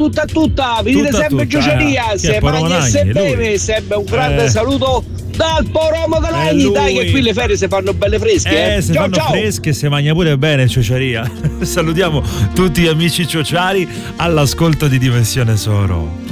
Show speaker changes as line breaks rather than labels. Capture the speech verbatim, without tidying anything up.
tutta tutta, vi dite
Tutta,
sempre
tutta,
Giuceria,
eh. Chi è
se
Poro
mangia e se
Managni? Lui?
beve, sempre un grande
Eh.
saluto dal Poromo
È
Calagni,
lui.
dai che qui le ferie si fanno belle fresche,
Eh,
eh.
se
Ciao
fanno
ciao!
fresche e se mangia pure bene ciociaria. Salutiamo tutti gli amici ciociari all'ascolto di Dimensione Soro.